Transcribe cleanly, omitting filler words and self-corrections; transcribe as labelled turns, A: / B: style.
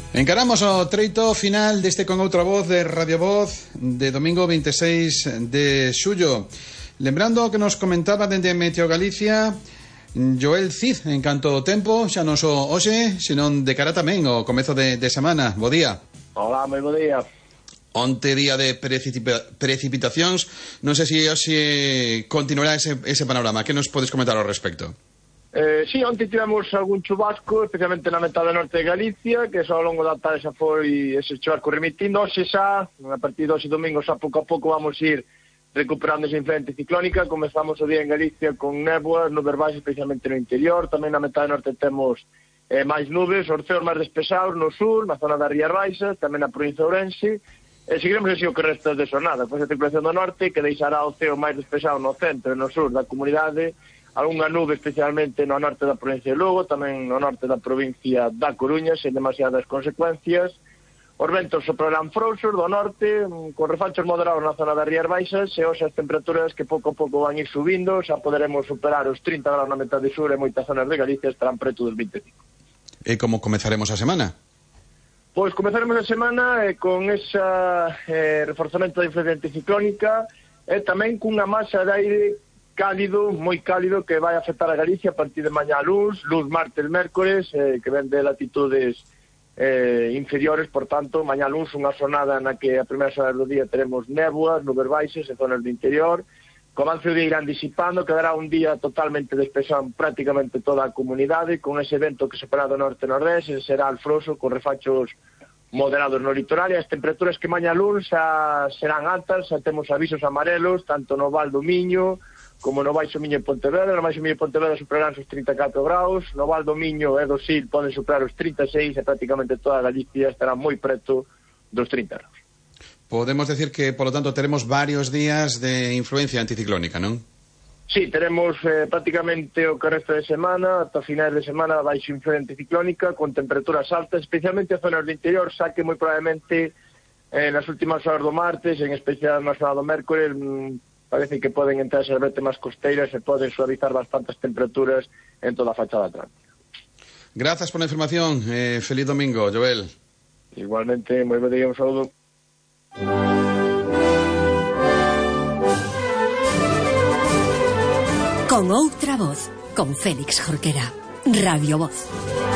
A: Encaramos o treito final deste Con Outra Voz de Radio Voz de domingo 26 de xullo. Lembrando que nos comentaba dende Meteo Galicia Joel Cid en canto ao tempo, xa non só hoxe, senón de cara tamén ao comezo de semana. Bo día.
B: Hola, moi bo día.
A: Onte día de precipitacións, non sei se hoxe continuará ese panorama. Que nos podes comentar ao respecto?
B: Sí, onte tivemos algún chubasco, especialmente na metade norte de Galicia, que xa ao longo da tarde xa foi ese chubasco remitindo. Hoxe xa, a partir de hoxe domingo, xa pouco a pouco vamos ir recuperando esa influencia ciclónica. Comezamos o día en Galicia con néboas, nubes baixas, especialmente no interior. Tamén na metade norte temos máis nubes, os ceos máis despesados no sur, na zona das Rías Baixas, tamén na provincia de Ourense. Seguiremos así o que resta de xornada, pois a circulación do norte, que deixará o ceo máis despexado no centro e no sur da comunidade, algunha nube especialmente no norte da provincia de Lugo, tamén no norte da provincia da Coruña, sen demasiadas consecuencias. Os ventos soprarán frouxos do norte, con refachos moderados na zona das Rías Baixas, e hoxe as temperaturas que pouco a pouco van ir subindo, xa poderemos superar os 30 graus na metade sur e moitas zonas de Galicia estarán preto dos 25.
A: E como comezaremos a semana?
B: Pois comezaremos a semana con esa reforzamento da influencia anticiclónica e tamén cunha masa de aire cálido, moi cálido, que vai afectar a Galicia a partir de mañá luz martes, mércores, que ven de latitudes inferiores. Por tanto, mañá luz, unha xornada na que a primeira horas do día teremos néboas, nubes baixas e zonas do interior. Co avance do día irán disipando, quedará un día totalmente despexado prácticamente toda a comunidade, con ese vento que separa do norte-nordeste, será alfroso, con refachos moderados no litoral, e as temperaturas que mañá luns xa serán altas. Xa temos avisos amarelos, tanto no Val do Miño, como no Baixo Miño e Pontevedra. No Baixo Miño e Pontevedra superarán os 34 graus, no Val do Miño e do Sil poden superar os 36, e prácticamente toda a Galicia estará moi preto dos 30 graus.
A: Podemos decir que, por lo tanto, teremos varios días de influencia anticiclónica, non?
B: Sí, teremos prácticamente o que resta de semana, ata finais de semana, baixo influencia anticiclónica, con temperaturas altas, especialmente en zonas do interior, xa que moi probablemente nas últimas horas do martes, en especial na zona do mércores, parece que poden entrar esas bretemas costeiras e poden suavizar bastantes temperaturas en toda a fachada atlántica.
A: Grazas por a información. Feliz domingo, Joel.
B: Igualmente, moi bo día, un saúdo.
C: Con Outra Voz, con Félix Jorquera. Radio Voz.